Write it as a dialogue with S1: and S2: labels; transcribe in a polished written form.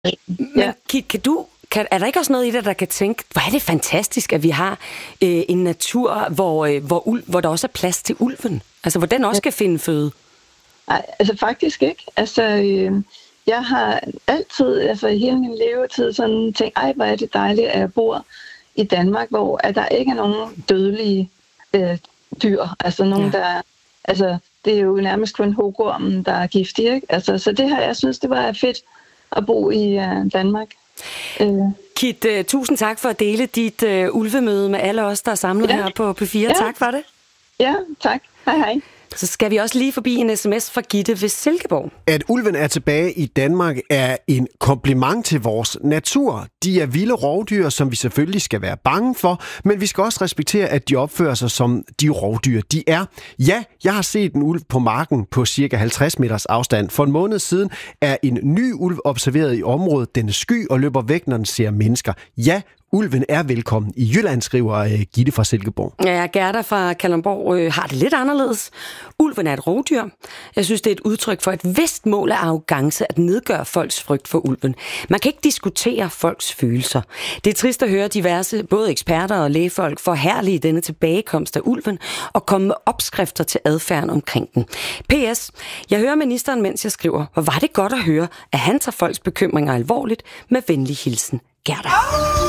S1: Men Kit, er der ikke også noget i det, der kan tænke, hvor er det fantastisk, at vi har en natur, hvor der også er plads til ulven? Altså, hvor den også kan finde føde?
S2: Nej, altså faktisk ikke. Altså, jeg har altid, altså hele min levetid, sådan tænkt, hvor er det dejligt, at jeg bor i Danmark, hvor at der ikke er nogen dødelige dyr. Altså nogen, der... Altså, det er jo nærmest kun hugormen, der er giftig, ikke? Altså, så det her, jeg synes, det var fedt at bo i Danmark.
S1: Kit, tusind tak for at dele dit ulvemøde med alle os, der er samlet her på P4. Ja. Tak for det.
S2: Ja, tak. Hej.
S1: Så skal vi også lige forbi en sms fra Gitte ved Silkeborg.
S3: At ulven er tilbage i Danmark er en kompliment til vores natur. De er vilde rovdyr, som vi selvfølgelig skal være bange for, men vi skal også respektere, at de opfører sig som de rovdyr, de er. Ja, jeg har set en ulv på marken på cirka 50 meters afstand. For en måned siden er en ny ulv observeret i området. Den er sky og løber væk, når den ser mennesker. Ja, ulven er velkommen i Jylland, skriver Gitte fra Silkeborg.
S1: Ja, Gerda fra Kalundborg har det lidt anderledes. Ulven er et rovdyr. Jeg synes, det er et udtryk for et vist mål af arrogance at nedgøre folks frygt for ulven. Man kan ikke diskutere folks følelser. Det er trist at høre diverse, både eksperter og lægefolk, forherlige denne tilbagekomst af ulven og komme med opskrifter til adfærden omkring den. PS. Jeg hører ministeren, mens jeg skriver, hvor var det godt at høre, at han tager folks bekymringer alvorligt. Med venlig hilsen, Gerda.